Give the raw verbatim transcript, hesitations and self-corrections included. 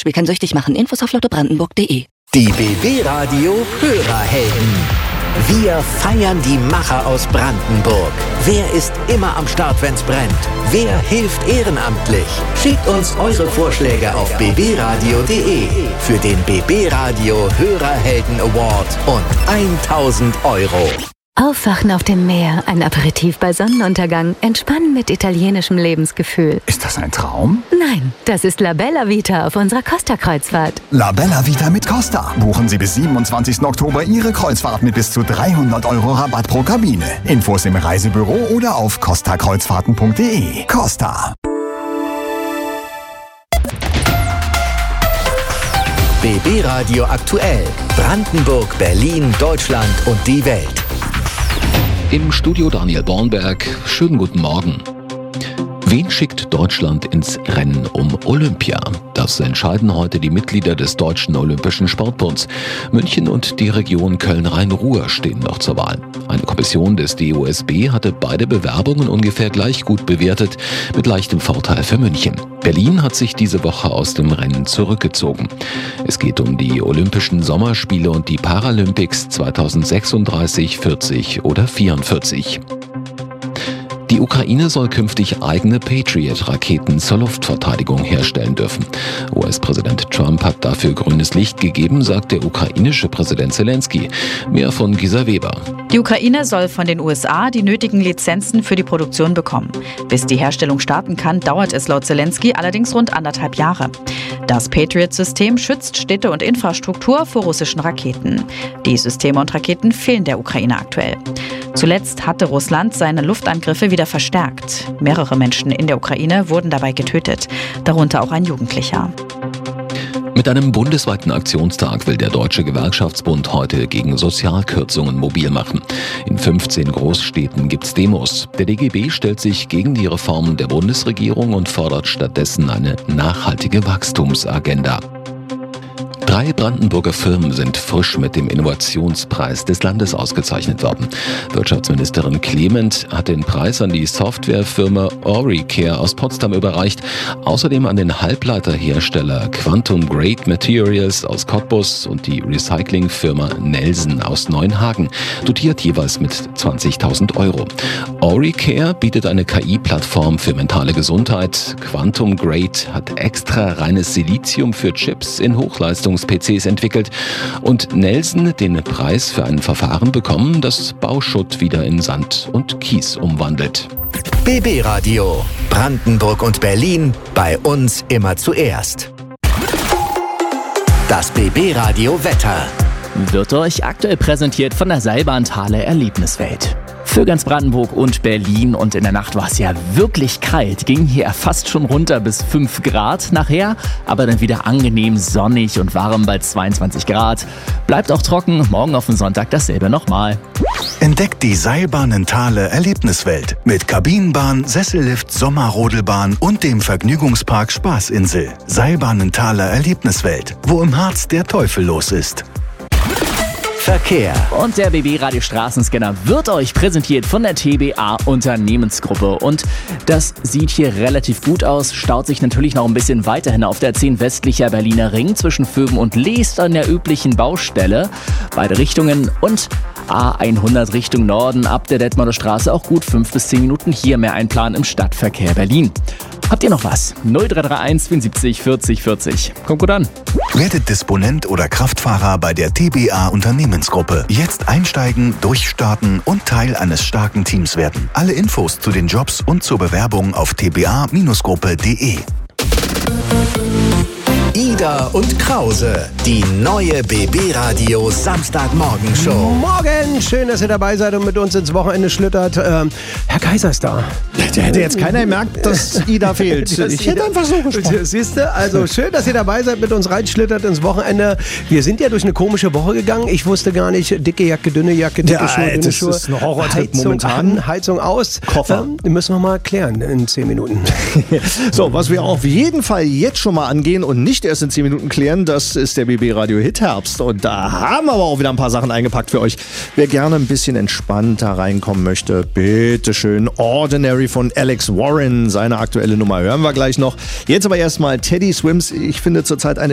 Glücksspiel kann süchtig machen. Infos auf lottobrandenburg punkt de. Die B B-Radio Hörerhelden. Wir feiern die Macher aus Brandenburg. Wer ist immer am Start, wenn's brennt? Wer hilft ehrenamtlich? Schickt uns eure Vorschläge auf b b radio punkt de für den B B-Radio Hörerhelden Award und tausend Euro. Aufwachen auf dem Meer, ein Aperitif bei Sonnenuntergang, entspannen mit italienischem Lebensgefühl. Ist das ein Traum? Nein, das ist La Bella Vita auf unserer Costa-Kreuzfahrt. La Bella Vita mit Costa. Buchen Sie bis siebenundzwanzigsten Oktober Ihre Kreuzfahrt mit bis zu dreihundert Euro Rabatt pro Kabine. Infos im Reisebüro oder auf costa kreuzfahrten punkt de. Costa. B B-Radio aktuell. Brandenburg, Berlin, Deutschland und die Welt. Im Studio Daniel Bornberg. Schönen guten Morgen. Wen schickt Deutschland ins Rennen um Olympia? Das entscheiden heute die Mitglieder des Deutschen Olympischen Sportbunds. München und die Region Köln-Rhein-Ruhr stehen noch zur Wahl. Eine Kommission des D O S B hatte beide Bewerbungen ungefähr gleich gut bewertet, mit leichtem Vorteil für München. Berlin hat sich diese Woche aus dem Rennen zurückgezogen. Es geht um die Olympischen Sommerspiele und die Paralympics zweitausendsechsunddreißig, vierzig oder vierundvierzig. Die Ukraine soll künftig eigene Patriot-Raketen zur Luftverteidigung herstellen dürfen. U S-Präsident Trump hat dafür grünes Licht gegeben, sagt der ukrainische Präsident Zelensky. Mehr von Gisa Weber. Die Ukraine soll von den U S A die nötigen Lizenzen für die Produktion bekommen. Bis die Herstellung starten kann, dauert es laut Zelensky allerdings rund anderthalb Jahre. Das Patriot-System schützt Städte und Infrastruktur vor russischen Raketen. Die Systeme und Raketen fehlen der Ukraine aktuell. Zuletzt hatte Russland seine Luftangriffe wieder verstärkt. Mehrere Menschen in der Ukraine wurden dabei getötet, darunter auch ein Jugendlicher. Mit einem bundesweiten Aktionstag will der Deutsche Gewerkschaftsbund heute gegen Sozialkürzungen mobil machen. In fünfzehn Großstädten gibt's Demos. Der D G B stellt sich gegen die Reformen der Bundesregierung und fordert stattdessen eine nachhaltige Wachstumsagenda. Drei Brandenburger Firmen sind frisch mit dem Innovationspreis des Landes ausgezeichnet worden. Wirtschaftsministerin Clement hat den Preis an die Softwarefirma Auricare aus Potsdam überreicht, außerdem an den Halbleiterhersteller Quantum Grade Materials aus Cottbus und die Recyclingfirma Nelson aus Neuenhagen, dotiert jeweils mit zwanzigtausend Euro. Auricare bietet eine K I-Plattform für mentale Gesundheit. Quantum Grade hat extra reines Silizium für Chips in Hochleistungs P Cs entwickelt und Nelson den Preis für ein Verfahren bekommen, das Bauschutt wieder in Sand und Kies umwandelt. B B-Radio. Brandenburg und Berlin. Bei uns immer zuerst. Das B B-Radio Wetter. Wird euch aktuell präsentiert von der Seilbahn-Thale Erlebniswelt. Für ganz Brandenburg und Berlin, und in der Nacht war es ja wirklich kalt, ging hier fast schon runter bis fünf Grad nachher, aber dann wieder angenehm sonnig und warm bei zweiundzwanzig Grad. Bleibt auch trocken, morgen auf den Sonntag dasselbe nochmal. Entdeckt die Seilbahnen-Thale Erlebniswelt mit Kabinenbahn, Sessellift, Sommerrodelbahn und dem Vergnügungspark Spaßinsel. Seilbahnen-Thale Erlebniswelt, wo im Harz der Teufel los ist. Verkehr. Und der B B-Radio Straßenscanner wird euch präsentiert von der T B A Unternehmensgruppe. Und das sieht hier relativ gut aus. Staut sich natürlich noch ein bisschen weiterhin auf der zehn westlicher Berliner Ring zwischen Vöben und Leest an der üblichen Baustelle. Beide Richtungen und A hundert Richtung Norden ab der Detmolder Straße auch gut fünf bis zehn Minuten hier mehr einplanen im Stadtverkehr Berlin. Habt ihr noch was? null drei drei eins vierundsiebzig vierzig vierzig. Kommt gut an. Werdet Disponent oder Kraftfahrer bei der T B A Unternehmensgruppe. Jetzt einsteigen, durchstarten und Teil eines starken Teams werden. Alle Infos zu den Jobs und zur Bewerbung auf t b a Bindestrich gruppe punkt de. Ida und Krause, die neue B B-Radio Samstagmorgenshow. Morgen, schön, dass ihr dabei seid und mit uns ins Wochenende schlüttert. Ähm, Herr Kaiser ist da. Der hätte jetzt keiner gemerkt, dass Ida fehlt. Ich hätte einfach so gesprochen. Siehst du, also schön, dass ihr dabei seid, mit uns reinschlittert ins Wochenende. Wir sind ja durch eine komische Woche gegangen. Ich wusste gar nicht, dicke Jacke, dünne Jacke, dicke ja, Schuhe, dünne das Schuhe. ist ein Horrortrip Heizung momentan. An, Heizung aus. Koffer. Ähm, müssen wir mal klären in zehn Minuten. So, was wir auf jeden Fall jetzt schon mal angehen und nicht erst in zehn Minuten klären, das ist der B B-Radio Hit Herbst. Und da haben wir aber auch wieder ein paar Sachen eingepackt für euch. Wer gerne ein bisschen entspannter reinkommen möchte, bitteschön. Ordinary von Alex Warren, seine aktuelle Nummer hören wir gleich noch. Jetzt aber erstmal Teddy Swims. Ich finde zurzeit eine